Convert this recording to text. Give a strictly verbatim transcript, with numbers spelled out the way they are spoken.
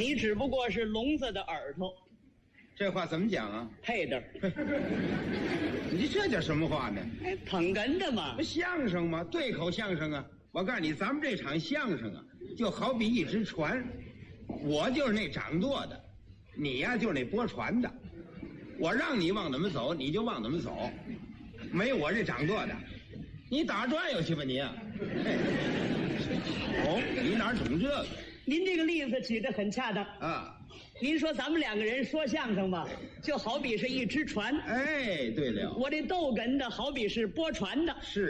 你只不过是聋子的耳朵。 这话怎么讲啊？ 配的。 你这叫什么话呢？ 哎，捧哏的嘛。 不相声吗？对口相声啊！我告诉你，咱们这场相声啊，就好比一只船，我就是那掌舵的，你呀、啊、就是那拨船的。我让你往哪么走，你就往哪么走，没我这掌舵的，你打转悠去吧你啊！哦，你哪懂这个？ 您这个例子举得很恰当啊。 您说咱们两个人说相声吧，就好比是一只船。 哎，对了， 我这逗哏的好比是拨船的。 是。